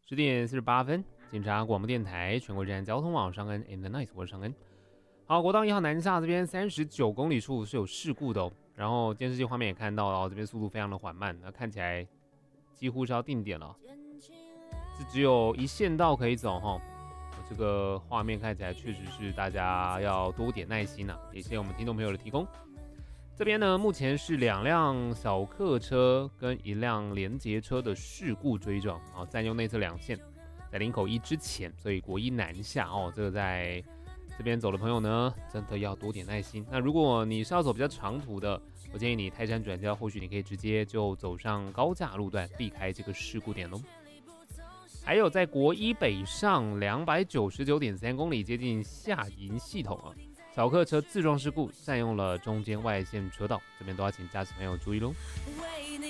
10点48分，警察广播电台全国治安交通网上恩 In the Night， 我是尚恩。好，国道1号南下这边39公里处是有事故的哦，然后监视器画面也看到了，这边速度非常的缓慢，那看起来几乎是要定点了，是只有一线道可以走哈。这个画面看起来确实是大家要多点耐心啊，也谢谢我们听众朋友的提供。这边呢，目前是2辆小客车跟1辆连结车的事故追撞，占用内侧2线，在林口1之前，所以国一南下哦。这个在这边走的朋友呢，真的要多点耐心。那如果你是要走比较长途的，我建议你泰山转交，或许你可以直接就走上高架路段，避开这个事故点哦。还有在国一北上299.3公里，接近下营系统啊。小客车自撞事故占用了中间外线车道，这边都要请驾驶朋友注意喽。